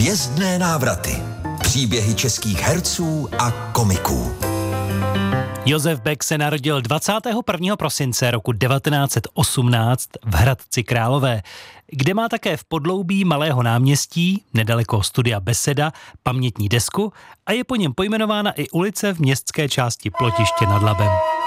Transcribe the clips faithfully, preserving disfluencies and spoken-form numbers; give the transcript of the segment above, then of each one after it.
Hvězdné návraty. Příběhy českých herců a komiků. Josef Beck se narodil dvacátého prvního prosince roku devatenáct set osmnáct v Hradci Králové, kde má také v podloubí Malého náměstí, nedaleko studia Beseda, pamětní desku a je po něm pojmenována i ulice v městské části Plotiště nad Labem.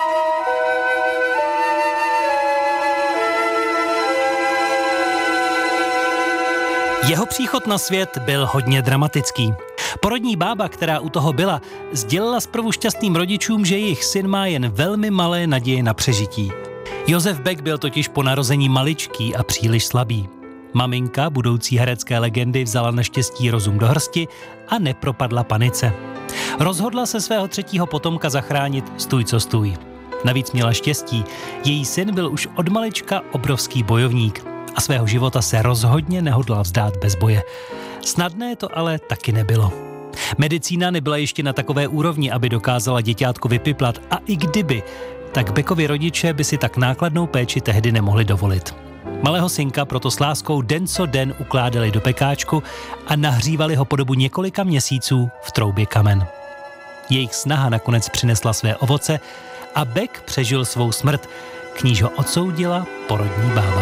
Jeho příchod na svět byl hodně dramatický. Porodní bába, která u toho byla, sdělila zprvu šťastným rodičům, že jejich syn má jen velmi malé naděje na přežití. Josef Beck byl totiž po narození maličký a příliš slabý. Maminka budoucí herecké legendy vzala naštěstí rozum do hrsti a nepropadla panice. Rozhodla se svého třetího potomka zachránit stůj co stůj. Navíc měla štěstí, její syn byl už od malička obrovský bojovník a svého života se rozhodně nehodlal vzdát bez boje. Snadné to ale taky nebylo. Medicína nebyla ještě na takové úrovni, aby dokázala děťátko vypiplat, a i kdyby, tak Beckovi rodiče by si tak nákladnou péči tehdy nemohli dovolit. Malého synka proto s láskou den co den ukládali do pekáčku a nahřívali ho po dobu několika měsíců v troubě kamen. Jejich snaha nakonec přinesla své ovoce a Beck přežil svou smrt, k níž ho odsoudila porodní bába.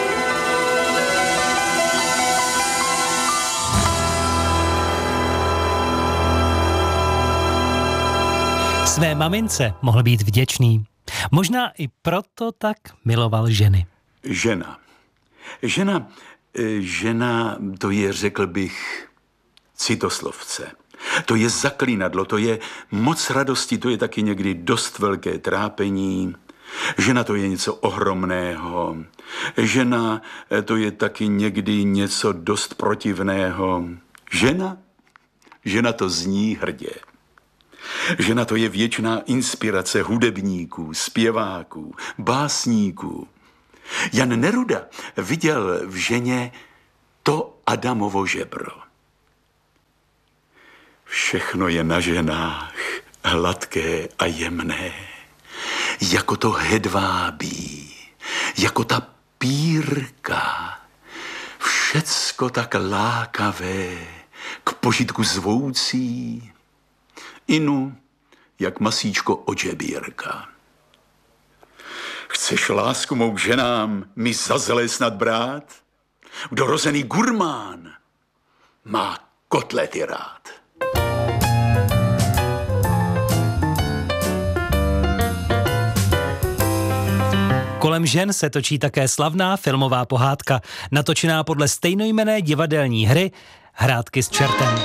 Své mamince mohl být vděčný. Možná i proto tak miloval ženy. Žena. Žena, žena, to je, řekl bych, citoslovce. To je zaklínadlo, to je moc radosti, to je taky někdy dost velké trápení. Žena to je něco ohromného. Žena to je taky někdy něco dost protivného. Žena? Žena to zní hrdě. Žena to je věčná inspirace hudebníků, zpěváků, básníků. Jan Neruda viděl v ženě to Adamovo žebro. Všechno je na ženách hladké a jemné, jako to hedvábí, jako ta pírka. Všecko tak lákavé, k požitku zvoucí, inu, jak masíčko od žebírka. Chceš lásku mou ženám mi za zelé snad brát? Dorozený gurmán má kotlety rád. Kolem žen se točí také slavná filmová pohádka, natočená podle stejnojmenné divadelní hry Hrátky s čertem.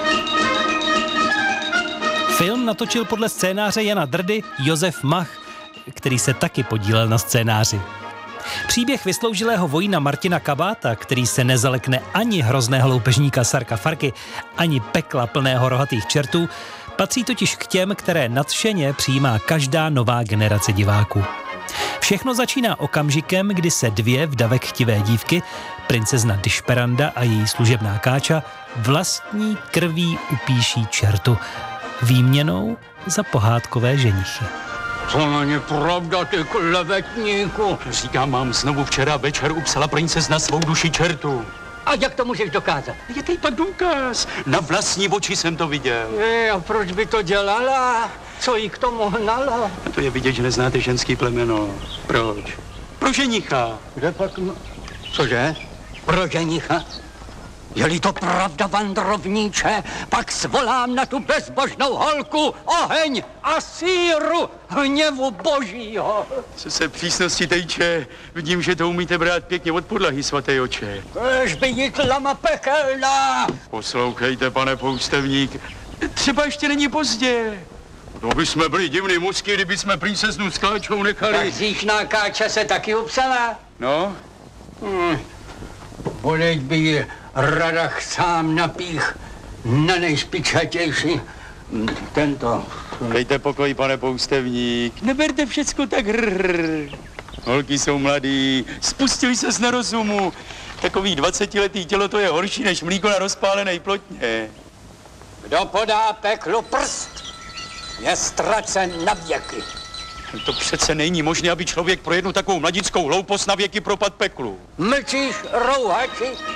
Film natočil podle scénáře Jana Drdy Josef Mach, který se taky podílel na scénáři. Příběh vysloužilého vojína Martina Kabáta, který se nezalekne ani hrozného loupežníka Sarka Farky, ani pekla plného rohatých čertů, patří totiž k těm, které nadšeně přijímá každá nová generace diváků. Všechno začíná okamžikem, kdy se dvě vdavek chtivé dívky, princezna Dišperanda a její služebná káča, vlastní krví upíší čertu výměnou za pohádkové ženichy. To není pravda, ty klevetníku. Říkám, mám znovu včera večer upsala princezna svou duši čertu. A jak to můžeš dokázat? Jaký to důkaz? Na vlastní oči jsem to viděl. Je, a proč by to dělala? Co jí k tomu hnalo? A to je vidět, že neznáte ženský plemeno. Proč? Pro ženicha. Kde pak... No... Cože? Pro ženicha? Je-li to pravda, vandrovníče, pak svolám na tu bezbožnou holku oheň a síru hněvu božího. Co se přísnosti týče, vidím, že to umíte brát pěkně od podlahy, svaté oče. Kež by jí tlama pekelná. Poslouchejte, pane poustevník, třeba ještě není pozdě. To by jsme byli divný musky, kdyby jsme princeznu s káčou nechali. Tak zíšná káča se taky upsala? No? Hmm. Boleť by ji Radach sám napích na nejšpičatější tento. Dejte pokoj, pane poustevník. Neberte všecko tak hrrr. Holky jsou mladý, spustili se z nerozumu. Takový dvacetiletý tělo, to je horší než mlíko na rozpálenej plotně. Kdo podá peklu prst, je ztracen na věky. To přece není možné, aby člověk pro jednu takovou mladickou hloupost na věky propad peklu. Mlčíš, rouhači?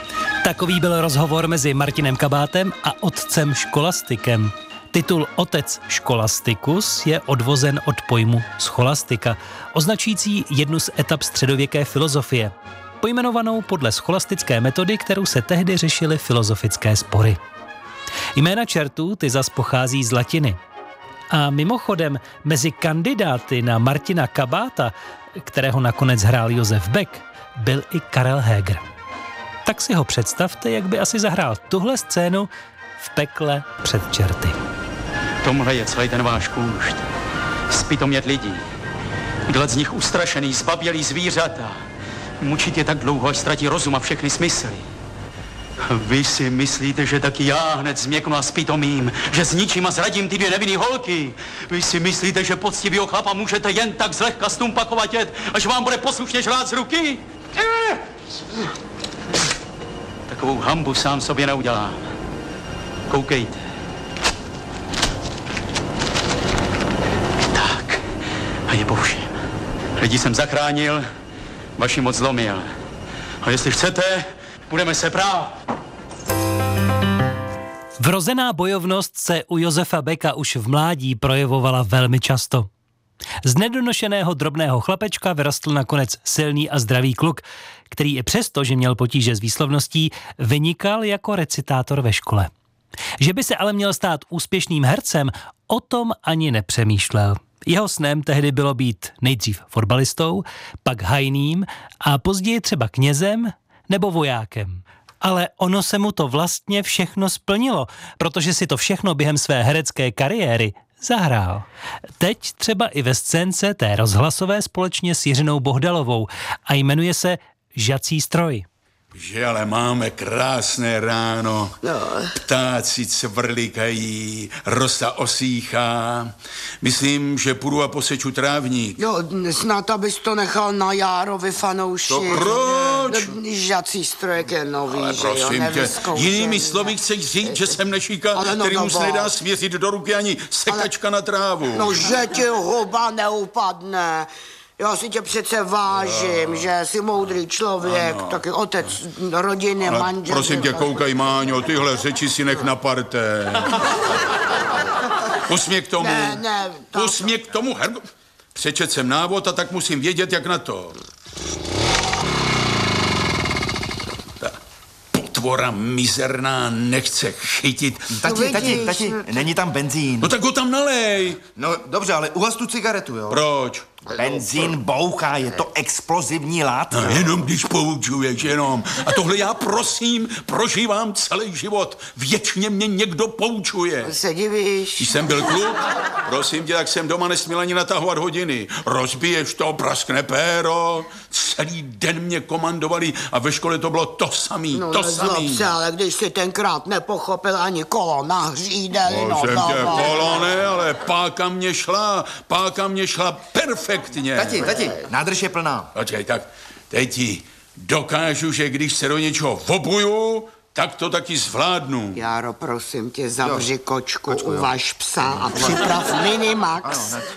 Takový byl rozhovor mezi Martinem Kabátem a otcem Školastikem. Titul Otec Scholasticus je odvozen od pojmu scholastika, označující jednu z etap středověké filozofie, pojmenovanou podle scholastické metody, kterou se tehdy řešily filozofické spory. Jména čertů ty zas pochází z latiny. A mimochodem mezi kandidáty na Martina Kabáta, kterého nakonec hrál Josef Beck, byl i Karel Heger. Tak si ho představte, jak by asi zahrál tuhle scénu v Pekle před čerty. Tomhle je celý ten váš kůšt. Zpytomět lidí. Dělat z nich ustrašený, zbabělý zvířata. Mučit je tak dlouho, až ztratí rozum a všechny smysly. Vy si myslíte, že taky já hned změknu a zpytomím, že zničím a zradím ty dvě nevinný holky? Vy si myslíte, že poctivýho chlapa můžete jen tak zlehka stumpakovatět, až vám bude poslušně žrát z ruky? Takovou hanbu sám sobě neudělám. Koukejte. Tak, a je po všem. Lidi jsem zachránil, vaši moc zlomil. A jestli chcete, budeme se prát. Vrozená bojovnost se u Josefa Becka už v mládí projevovala velmi často. Z nedonošeného drobného chlapečka vyrostl nakonec silný a zdravý kluk, který i přesto, že měl potíže s výslovností, vynikal jako recitátor ve škole. Že by se ale měl stát úspěšným hercem, o tom ani nepřemýšlel. Jeho snem tehdy bylo být nejdřív fotbalistou, pak hajným a později třeba knězem nebo vojákem. Ale ono se mu to vlastně všechno splnilo, protože si to všechno během své herecké kariéry zahrál. Teď třeba i ve scénce té rozhlasové společně s Jiřinou Bohdalovou a jmenuje se Žací stroj. Že ale máme krásné ráno, no. Ptáci cvrlikají, rosa osýchá. Myslím, že půjdu a poseču trávník. Jo, snad abys to nechal na Járovi fanouši. To proč? Žací strojek je nový, ale že prosím jo, tě, jinými slovy chceš říct, že jsem nešíka, no, kterýmu se nedá svěřit do ruky ani sekačka ale, na trávu. No, že ti huba neupadne. Já si tě přece vážím, no. Že jsi moudrý člověk, ano. Taky otec rodiny, ale manžel. Prosím tě, koukaj, Máňo, tyhle řeči si nech na parté. Pus mě k tomu. Ne, ne. Pus mě k tomu, Hergo. Přečet jsem návod a tak musím vědět, jak na to. Ta potvora mizerná nechce chytit. Tati, tati, tati, není tam benzín. No tak ho tam nalej. No dobře, ale uhaš tu cigaretu, jo? Proč? Benzín bouchá, je to explozivní látka. No, jenom když poučuješ, jenom. A tohle já prosím, prožívám celý život. Věčně mě někdo poučuje. Se divíš. Když jsem byl kluk, prosím tě, tak jsem doma nesměl ani natahovat hodiny. Rozbiješ to, praskne péro. Celý den mě komandovali a ve škole to bylo to samý, no, to samý. Se, ale když si tenkrát nepochopil ani kolo na hřídeli, no, Prosím no, tě, no, kolo ne, ale páka mě šla, páka mě šla perfektně. Tati, tati, nádrž je plná. Počkej, tak teď ti dokážu, že když se do něčeho vobuju, tak to taky zvládnu. Járo, prosím tě, zavři jo. kočku, Kočku, uvaž psa a připrav Minimax. Ano,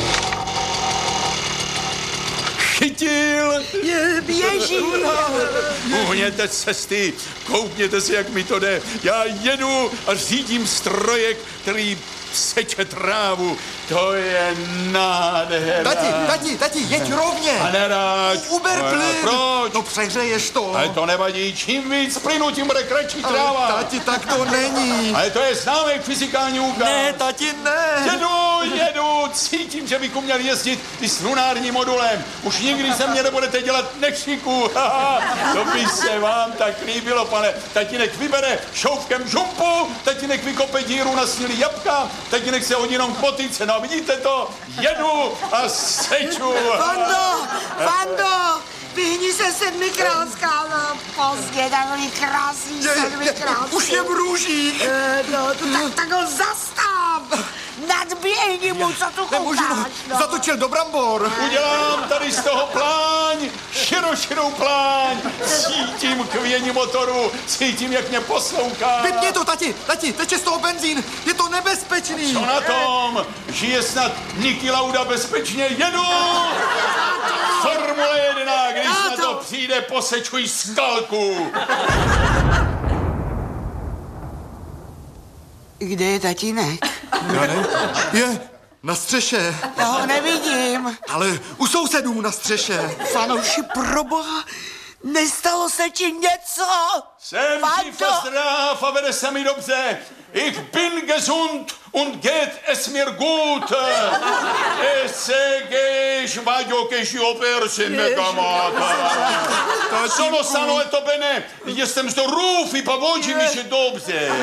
Chytil! Je, běží! Uhněte cesty, koukněte si, jak mi to jde. Já jedu a řídím strojek, který seče trávu. To je nádhera. Tati, tati, tati, jeď rovně. A neráď. Uber plyn. Proč? No přehřeješ to. Ale to nevadí. Čím víc plynu, tím bude kratší tráva. Ale tati, tak to není. Ale to je známek fyzikální úkaz. Ne, tati, ne. Jedu, jedu, cítím, že bychom měli jezdit i s lunárním modulem. Už nikdy se mě nebudete dělat nešiku. To by se vám tak líbilo, pane. Tatínek vybere šoupkem žumpu, tatínek vykope díru na snílí jabka, tatínek se hodinou potyce. No vidíte to? Jedu a seču. Vando, Vando, vyhni se sedmikrát, skála. Pozdě, takový krásný sedmikrát. Už je v růžích. E, no, tak, tak ho zastav. Nadběhni mu, co tu koukáš, no. Zatočil do brambor. Udělám tady z toho pláň, širou, širou pláň. Cítím kvění motoru, cítím, jak mě poslouchá. Vypni to, tati, tati, teče z toho benzín. Je to nebezpečný. Co na tom? Žije snad Niki Lauda bezpečně? Jedu! Formule jedna, když na to přijde, posečuj skalku. Kde je tatínek? Já ne? Je na střeše. Já ho nevidím. Ale u sousedů na střeše. Fanouši, proboha, nestalo se ti něco? Jsem živ a zdrav a vede se mi dobře. Ich bin gesund und geht es mir gut. Es geht Vadio che si operse megamata. Sono sano e to bene. Jestem zdorów i powodzi mi się dobrze.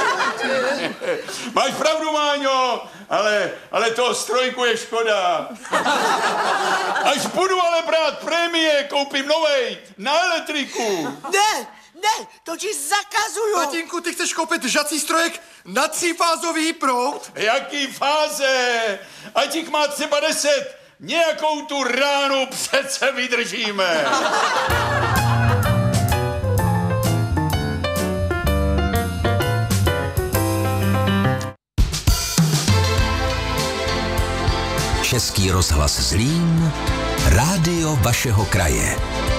Máš pravdu, Máňo, ale, ale toho strojku je škoda. Až budu ale brát prémie, koupím novej na elektriku. Ne, ne, to ti zakazuju. Tatínku, ty chceš koupit žací strojek na třífázový proud? Jaký fáze? Ať jich má třeba deset, nějakou tu ránu přece vydržíme. Český rozhlas Zlín, rádio vašeho kraje.